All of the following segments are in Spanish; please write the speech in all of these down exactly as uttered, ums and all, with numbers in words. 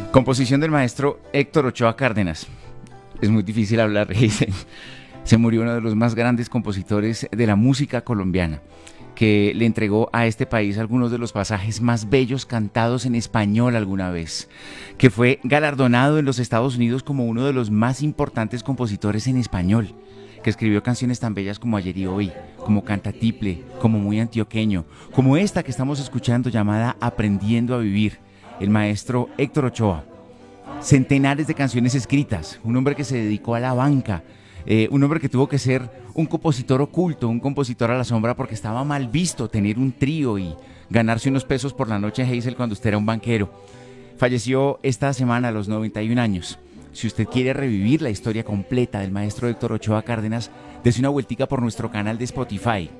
Composición del maestro Héctor Ochoa Cárdenas. Es muy difícil hablar, dicen. Se murió uno de los más grandes compositores de la música colombiana, que le entregó a este país algunos de los pasajes más bellos cantados en español alguna vez, que fue galardonado en los Estados Unidos como uno de los más importantes compositores en español, que escribió canciones tan bellas como Ayer y Hoy, como Cantatiple, como Muy Antioqueño, como esta que estamos escuchando llamada Aprendiendo a Vivir, el maestro Héctor Ochoa. Centenares de canciones escritas, un hombre que se dedicó a la banca, eh, un hombre que tuvo que ser un compositor oculto, un compositor a la sombra porque estaba mal visto tener un trío y ganarse unos pesos por la noche en Hazel cuando usted era un banquero. Falleció esta semana a los noventa y un años. Si usted quiere revivir la historia completa del maestro Héctor Ochoa Cárdenas, dése una vueltica por nuestro canal de Spotify.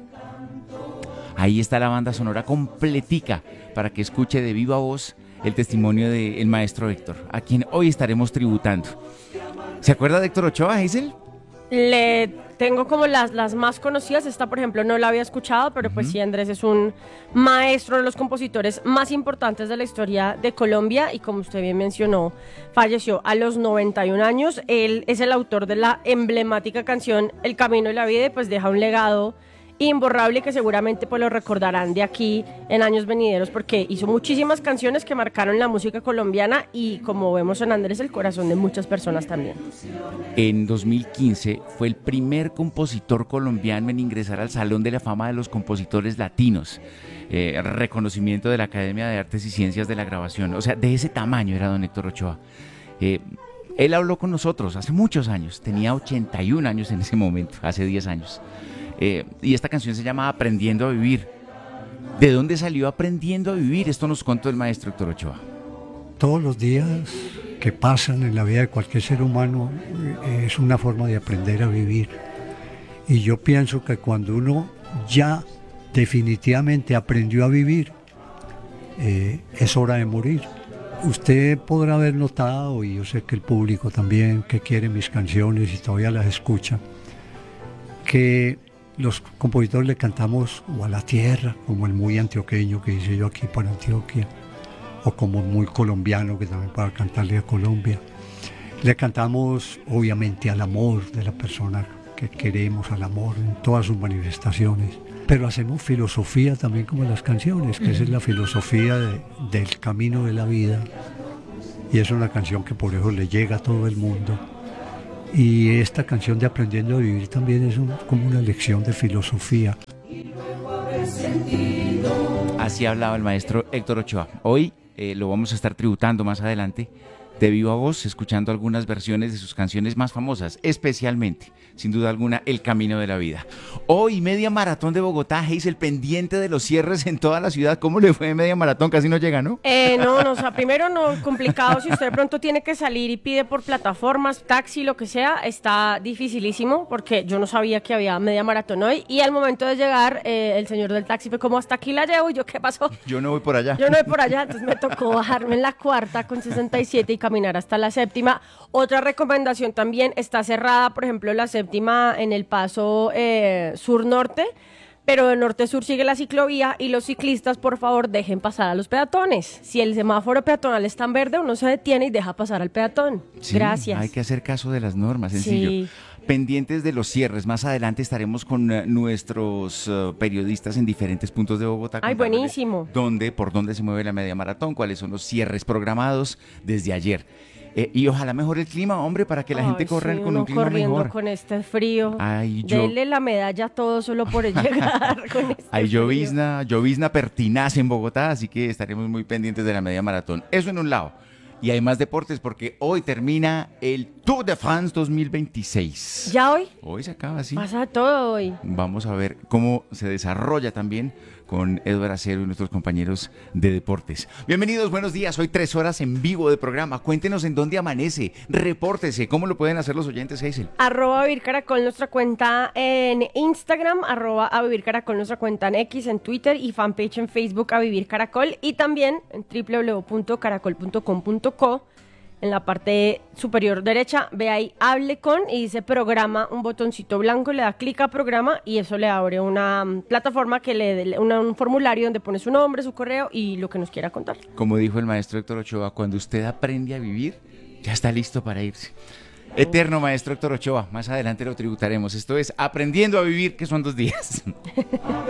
Ahí está la banda sonora completica para que escuche de viva voz el testimonio del maestro Héctor, a quien hoy estaremos tributando. ¿Se acuerda de Héctor Ochoa, Hazel? Le tengo como las, las más conocidas. Esta, por ejemplo, no la había escuchado, pero uh-huh. pues sí, Andrés es un maestro de los compositores más importantes de la historia de Colombia y, como usted bien mencionó, falleció a los noventa y un años. Él es el autor de la emblemática canción El Camino de la Vida y pues deja un legado imborrable que seguramente pues lo recordarán de aquí en años venideros porque hizo muchísimas canciones que marcaron la música colombiana y, como vemos en Andrés, el corazón de muchas personas también. En dos mil quince fue el primer compositor colombiano en ingresar al Salón de la Fama de los Compositores Latinos, eh, reconocimiento de la Academia de Artes y Ciencias de la Grabación. O sea, de ese tamaño era don Héctor Ochoa. Eh, él habló con nosotros hace muchos años, tenía ochenta y un años en ese momento, hace diez años. Eh, y esta canción se llama Aprendiendo a Vivir. ¿De dónde salió Aprendiendo a Vivir? Esto nos contó el maestro Héctor Ochoa. Todos los días que pasan en la vida de cualquier ser humano eh, es una forma de aprender a vivir. Y yo pienso que cuando uno ya definitivamente aprendió a vivir, eh, es hora de morir. Usted podrá haber notado, y yo sé que el público también, que quiere mis canciones y todavía las escucha, que los compositores le cantamos o a la tierra, como el Muy Antioqueño que hice yo aquí para Antioquia, o como Muy Colombiano, que también para cantarle a Colombia. Le cantamos obviamente al amor de la persona que queremos, al amor en todas sus manifestaciones, pero hacemos filosofía también como las canciones, que esa es la filosofía de, del camino de la vida, y es una canción que por eso le llega a todo el mundo. Y esta canción de Aprendiendo a Vivir también es un, como una lección de filosofía. Así hablaba el maestro Héctor Ochoa. Hoy eh, lo vamos a estar tributando más adelante de viva voz, escuchando algunas versiones de sus canciones más famosas, especialmente, sin duda alguna, El Camino de la Vida. Hoy, media maratón de Bogotá, Hazel, pendiente de los cierres en toda la ciudad. ¿Cómo le fue de media maratón? Casi no llega, ¿no? Eh, no, no, o sea, primero no, complicado. Si usted de pronto tiene que salir y pide por plataformas, taxi, lo que sea, está dificilísimo, porque yo no sabía que había media maratón hoy, y al momento de llegar, eh, el señor del taxi fue como, hasta aquí la llevo, y yo, ¿qué pasó? Yo no voy por allá. Yo no voy por allá, entonces me tocó bajarme en la cuarta con sesenta y siete y caminar hasta la séptima. Otra recomendación también, está cerrada, por ejemplo, la séptima en el paso eh, sur-norte, pero de norte-sur sigue la ciclovía y los ciclistas, por favor, dejen pasar a los peatones. Si el semáforo peatonal está en verde, uno se detiene y deja pasar al peatón. Sí, gracias. Hay que hacer caso de las normas, sencillo. Sí. Pendientes de los cierres, más adelante estaremos con uh, nuestros uh, periodistas en diferentes puntos de Bogotá. Ay, buenísimo. Dónde, por dónde se mueve la media maratón, cuáles son los cierres programados desde ayer. Eh, y ojalá mejore el clima, hombre, para que la Ay, gente corra sí, con un clima corriendo mejor. Con este frío. Ay, yo... Dele la medalla a todo solo por llegar con este Hay frío. llovizna, llovizna pertinaz en Bogotá, así que estaremos muy pendientes de la media maratón. Eso en un lado. Y hay más deportes porque hoy termina el Tour de France dos mil veintiséis. ¿Ya hoy? Hoy se acaba, sí. Pasa todo hoy. Vamos a ver cómo se desarrolla también con Eduardo Acero y nuestros compañeros de deportes. Bienvenidos, buenos días. Hoy tres horas en vivo de programa. Cuéntenos en dónde amanece. Repórtese. ¿Cómo lo pueden hacer los oyentes, Hazel? Arroba Vivir Caracol, nuestra cuenta en Instagram. Arroba a Vivir Caracol, nuestra cuenta en X, en Twitter y fanpage en Facebook a Vivir Caracol. Y también en doble u doble u doble u punto caracol punto com punto co en la parte superior derecha, ve ahí hable con y dice programa, un botoncito blanco, le da clic a programa y eso le abre una um, plataforma que le dé una, un formulario donde pone su nombre, su correo y lo que nos quiera contar. Como dijo el maestro Héctor Ochoa, cuando usted aprende a vivir, ya está listo para irse. Eterno maestro Héctor Ochoa, más adelante lo tributaremos. Esto es Aprendiendo a Vivir, que son dos días.